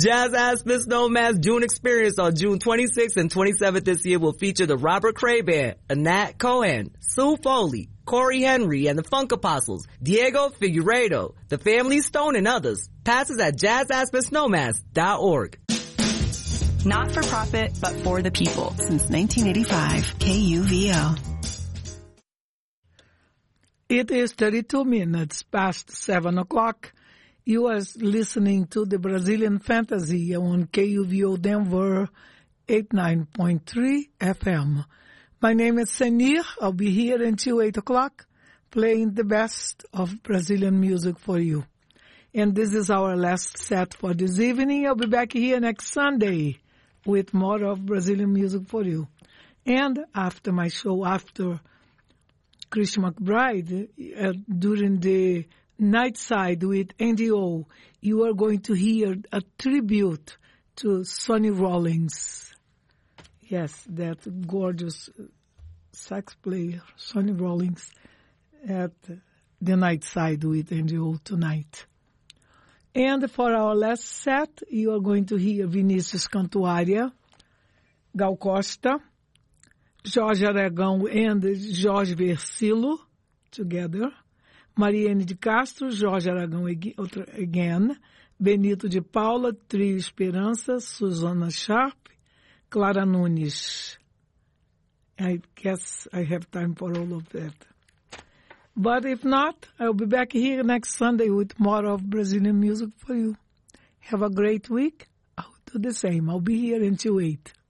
Jazz Aspen Snowmass June Experience on June 26th and 27th this year will feature the Robert Cray Band, Anat Cohen, Sue Foley, Corey Henry and the Funk Apostles, Diego Figueiredo, the Family Stone and others. Passes at jazzaspensnowmass.org. Not for profit, but for the people. Since 1985, KUVO. It is 32 minutes past 7 o'clock. You are listening to the Brazilian Fantasy on KUVO Denver 89.3 FM. My name is Senir. I'll be here until 8 o'clock playing the best of Brazilian music for you. And this is our last set for this evening. I'll be back here next Sunday with more of Brazilian music for you. And after my show, after Christian McBride, during the Night Side with Andy O, you are going to hear a tribute to Sonny Rollins. Yes, that gorgeous sax player, Sonny Rollins, at the Night Side with Andy O tonight. And for our last set, you are going to hear Vinícius Cantuária, Gal Costa, Jorge Aragão and Jorge Versilo together, Mariane de Castro, Jorge Aragão again, Benito de Paula, Trio Esperança, Susana Sharp, Clara Nunes. I guess I have time for all of that. But if not, I'll be back here next Sunday with more of Brazilian music for you. Have a great week. I'll do the same. I'll be here until 8.